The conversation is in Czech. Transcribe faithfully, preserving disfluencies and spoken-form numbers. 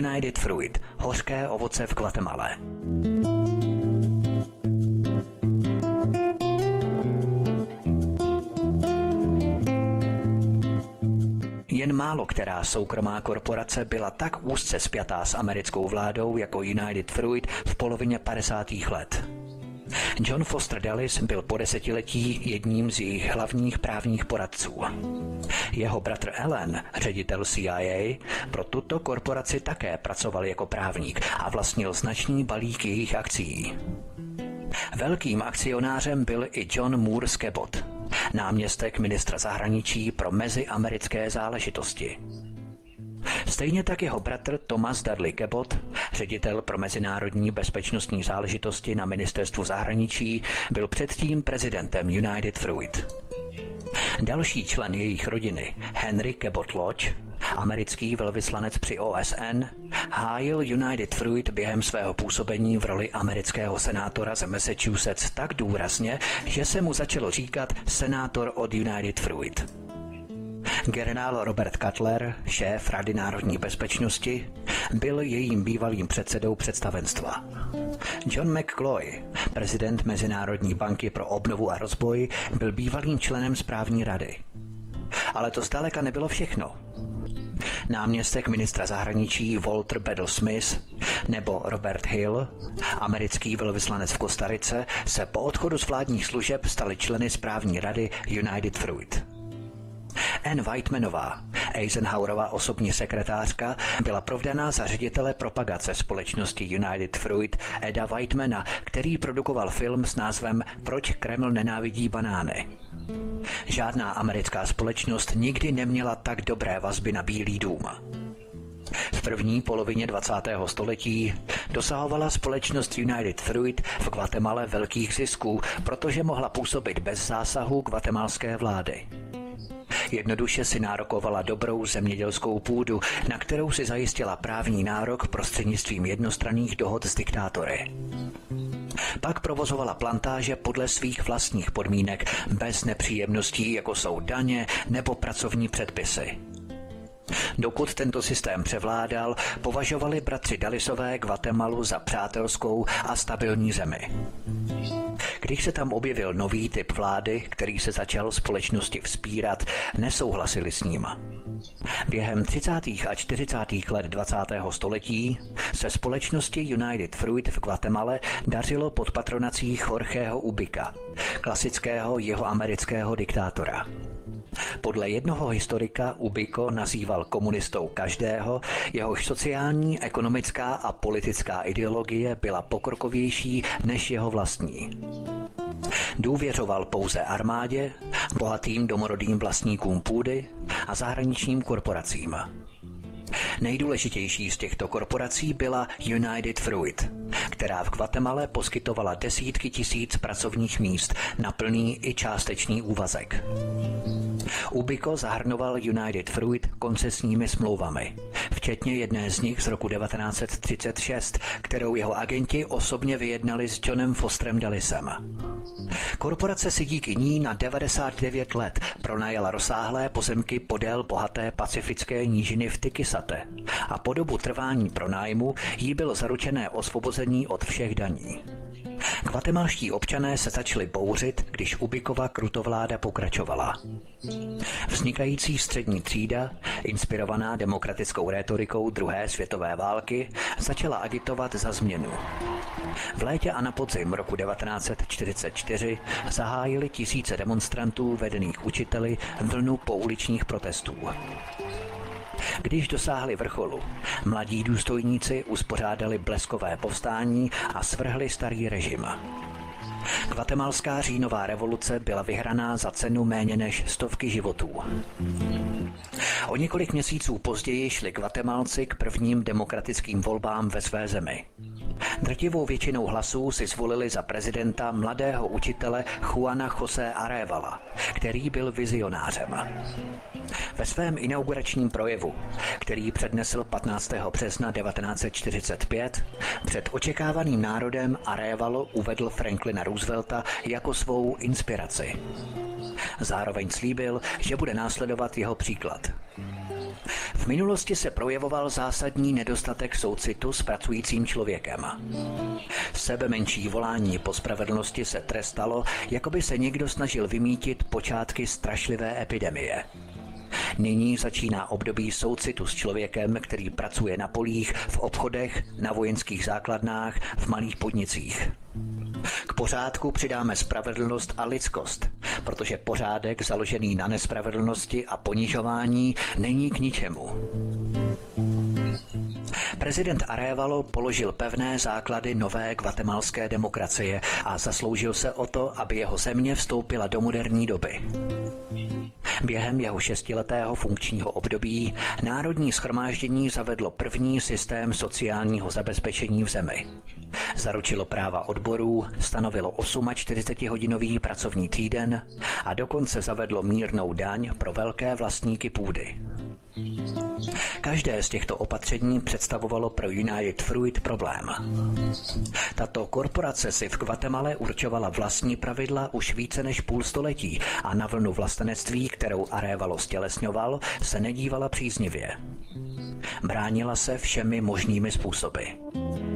United Fruit, hořké ovoce v Guatemale. Jen málo která soukromá korporace byla tak úzce spjatá s americkou vládou jako United Fruit v polovině padesátých let. John Foster Dulles byl po desetiletí jedním z jejich hlavních právních poradců. Jeho bratr Allen, ředitel C I A, pro tuto korporaci také pracoval jako právník a vlastnil značný balík jejich akcií. Velkým akcionářem byl i John Moore Cabot, náměstek ministra zahraničí pro meziamerické záležitosti. Stejně tak jeho bratr Thomas Dudley Cabot, ředitel pro mezinárodní bezpečnostní záležitosti na ministerstvu zahraničí, byl předtím prezidentem United Fruit. Další člen jejich rodiny, Henry Cabot Lodge, americký velvyslanec při O S N, hájil United Fruit během svého působení v roli amerického senátora z Massachusetts tak důrazně, že se mu začalo říkat senátor od United Fruit. Generál Robert Cutler, šéf Rady národní bezpečnosti, byl jejím bývalým předsedou představenstva. John McCloy, prezident Mezinárodní banky pro obnovu a rozvoj, byl bývalým členem správní rady. Ale to zdaleka nebylo všechno. Náměstek ministra zahraničí Walter Bedell Smith nebo Robert Hill, americký velvyslanec v Kostarice, se po odchodu z vládních služeb stali členy správní rady United Fruit. Anne Whitemanová, Eisenhowerova osobní sekretářka, byla provdaná za ředitele propagace společnosti United Fruit Eda Whitemana, který produkoval film s názvem Proč Kreml nenávidí banány. Žádná americká společnost nikdy neměla tak dobré vazby na Bílý dům. V první polovině dvacátého století dosahovala společnost United Fruit v Guatemale velkých zisků, protože mohla působit bez zásahu guatemalské vlády. Jednoduše si nárokovala dobrou zemědělskou půdu, na kterou si zajistila právní nárok prostřednictvím jednostranných dohod s diktátory. Pak provozovala plantáže podle svých vlastních podmínek, bez nepříjemností, jako jsou daně nebo pracovní předpisy. Dokud tento systém převládal, považovali bratři Dullisové Guatemalu za přátelskou a stabilní zemi. Když se tam objevil nový typ vlády, který se začal společnosti vzpírat, nesouhlasili s ním. Během třicátých a čtyřicátých let dvacátého století se společnosti United Fruit v Guatemale dařilo pod patronací Jorgeho Ubica, klasického jihoamerického diktátora. Podle jednoho historika Ubico nazýval komunistou každého, jehož sociální, ekonomická a politická ideologie byla pokrokovější než jeho vlastní. Důvěřoval pouze armádě, bohatým domorodým vlastníkům půdy a zahraničním korporacím. Nejdůležitější z těchto korporací byla United Fruit, která v Guatemale poskytovala desítky tisíc pracovních míst na plný i částečný úvazek. Ubico zahrnoval United Fruit koncesními smlouvami, včetně jedné z nich z roku devatenáct set třicet šest, kterou jeho agenti osobně vyjednali s Johnem Fosterem Dullisem. Korporace si díky ní na devadesát devět let pronajala rozsáhlé pozemky podél bohaté pacifické nížiny v Tikisate a po dobu trvání pronájmu jí bylo zaručené osvobození od všech daní. Guatemalští občané se začali bouřit, když Ubicova krutovláda pokračovala. Vznikající střední třída, inspirovaná demokratickou rétorikou druhé světové války, začala agitovat za změnu. V létě a na podzim roku devatenáct set čtyřicet čtyři zahájili tisíce demonstrantů vedených učiteli vlnu pouličních protestů. Když dosáhli vrcholu, mladí důstojníci uspořádali bleskové povstání a svrhli starý režim. Guatemalská říjnová revoluce byla vyhraná za cenu méně než stovky životů. O několik měsíců později šli Guatemalci k prvním demokratickým volbám ve své zemi. Drtivou většinou hlasů si zvolili za prezidenta mladého učitele Juana José Arévala, který byl vizionářem. Ve svém inauguračním projevu, který přednesl patnáctého března devatenáct set čtyřicet pět, před očekávaným národem Arévalo uvedl Franklina Roosevelta jako svou inspiraci. Zároveň slíbil, že bude následovat jeho příklad. V minulosti se projevoval zásadní nedostatek soucitu s pracujícím člověkem. Sebemenší volání po spravedlnosti se trestalo, jako by se někdo snažil vymýtit počátky strašlivé epidemie. Nyní začíná období soucitu s člověkem, který pracuje na polích, v obchodech, na vojenských základnách, v malých podnicích. K pořádku přidáme spravedlnost a lidskost, protože pořádek založený na nespravedlnosti a ponižování není k ničemu. Prezident Arévalo položil pevné základy nové guatemalské demokracie a zasloužil se o to, aby jeho země vstoupila do moderní doby. Během jeho šestiletého funkčního období Národní shromáždění zavedlo první systém sociálního zabezpečení v zemi. Zaručilo práva odborů, stanovilo čtyřicetihodinový pracovní týden a dokonce zavedlo mírnou daň pro velké vlastníky půdy. Každé z těchto opatření představovalo pro United Fruit problém. Tato korporace si v Guatemale určovala vlastní pravidla už více než půl století a na vlnu vlastenectví, kterou Arévalo stělesňoval, se nedívala příznivě. Bránila se všemi možnými způsoby.